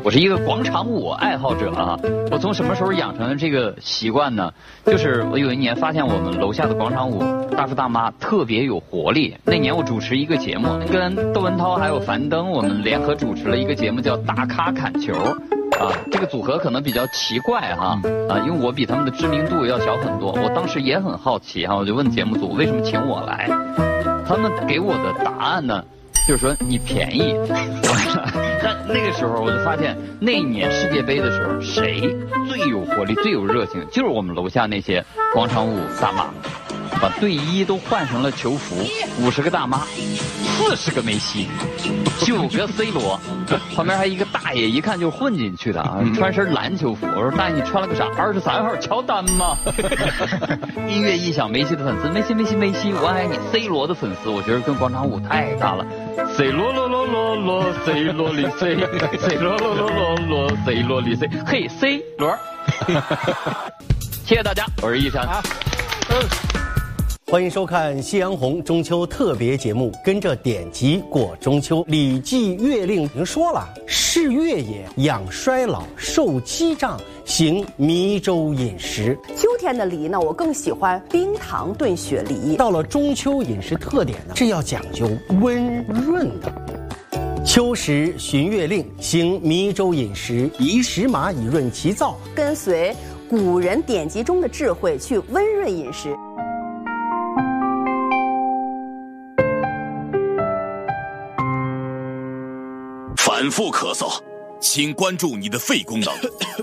我是一个广场舞爱好者啊。我从什么时候养成的这个习惯呢？就是我有一年发现我们楼下的广场舞大叔大妈特别有活力。那年我主持一个节目，跟窦文涛还有樊登我们联合主持了一个节目叫大咖砍球。这个组合可能比较奇怪哈，因为我比他们的知名度要小很多。我当时也很好奇哈，我就问节目组为什么请我来，他们给我的答案呢，就是说你便宜。但那个时候我就发现，那一年世界杯的时候，谁最有活力、最有热情，就是我们楼下那些广场舞大妈，把队衣都换成了球服，50个大妈，40个梅西，9个 C 罗，旁边还一个大爷，一看就是混进去的啊，穿身篮球服。我说大爷，你穿了个啥？23号乔丹吗？音乐一响，梅西的粉丝，梅西，我爱你。C 罗的粉丝，我觉得跟广场舞太大了。C 罗罗罗罗罗 ，C 罗里 C 罗罗罗罗罗 ，C 罗里 C， 嘿 C 罗。谢谢大家，我是一山。 欢迎收看夕阳红中秋特别节目，跟着典籍过中秋。《礼记乐令》已经说了：“是乐也，养衰老，受饥胀，行弥粥饮食。” 秋天的梨呢，我更喜欢冰糖炖雪梨。 到了中秋饮食特点呢，是要讲究温润的。秋时循乐令，行弥粥饮食，宜食马以润其燥。 跟随古人典籍中的智慧去温润饮食。 反复咳嗽，请关注你的肺功能。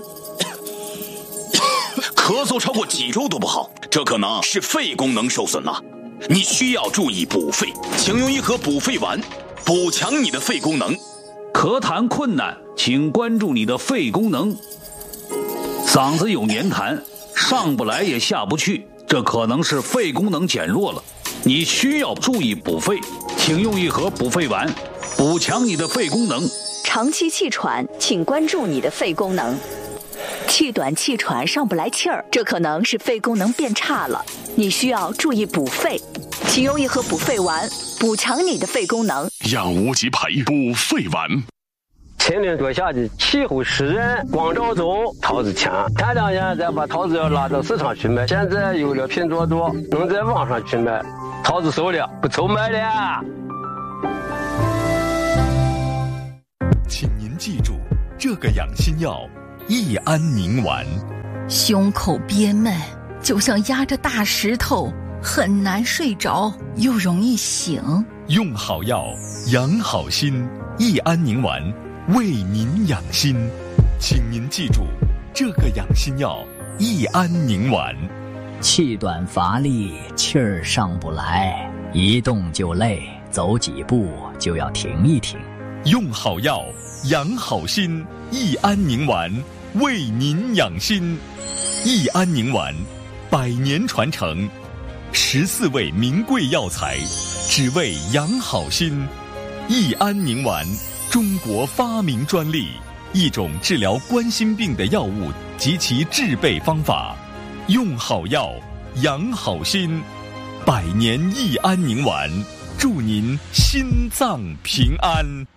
咳嗽超过几周都不好，这可能是肺功能受损了，你需要注意补肺，请用一盒补肺丸，补强你的肺功能。 咳痰困难，请关注你的肺功能。嗓子有黏痰，上不来也下不去，这可能是肺功能减弱了，你需要注意补肺，请用一盒补肺丸，补强你的肺功能。 长期气喘，请关注你的肺功能。气短气喘上不来气儿，这可能是肺功能变差了，你需要注意补肺，请用一盒补肺丸，补强你的肺功能。 养无极培补肺丸。 前年多下的气候湿润，光照足，桃子强。前2年再把桃子要拉到市场去卖，现在有了拼多多，能在网上去卖，桃子熟了，不愁卖了。 请您记住这个养心药益安宁丸。 胸口憋闷，就像压着大石头，很难睡着，又容易醒。 用好药养好心，益安宁丸为您养心。请您记住这个养心药益安宁丸。 气短乏力，气儿上不来，一动就累，走几步就要停一停。 用好药养好心，益安宁丸为您养心。益安宁丸100年传承，14味名贵药材，只为养好心。益安宁丸，中国发明专利，一种治疗冠心病的药物及其制备方法。用好药养好心，100年益安宁丸，祝您心脏平安。